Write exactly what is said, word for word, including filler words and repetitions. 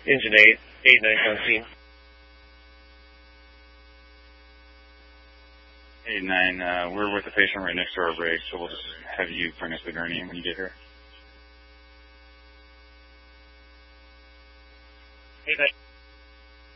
Engine eight, eight nine on scene. eight nine, uh, we're with the patient right next to our rig, so we'll just have you bring us the gurney when you get here.